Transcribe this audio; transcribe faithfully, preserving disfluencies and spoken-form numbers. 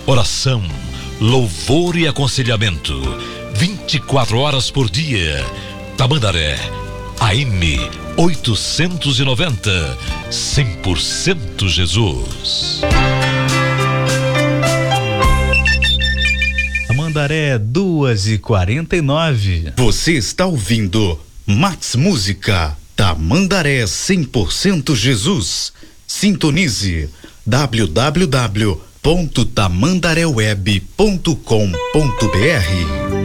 oração, louvor e aconselhamento, vinte e quatro horas por dia. Tamandaré, A M oitocentos e noventa, cem por cento Jesus. Tamandaré, duas e quarenta e nove. Você está ouvindo Max Música, Tamandaré cem por cento Jesus. Sintonize w w w ponto tamandaré web ponto com ponto b r.